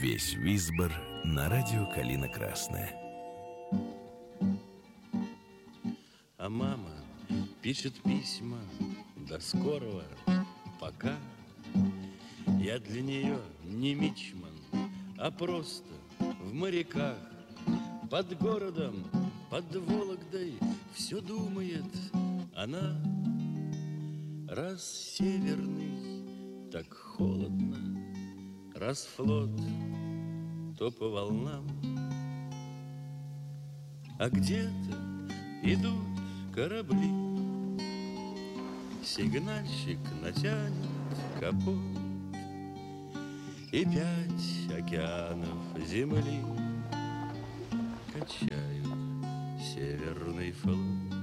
Весь Висбор на радио «Калина Красная». А мама пишет письма: до скорого, пока. Я для нее не мичман, а просто в моряках. Под городом, под Вологдой все думает она. Раз северный, так холодно, раз флот, то по волнам. А где-то идут корабли, сигнальщик натянет капот, и 5 океанов земли качают северный флот.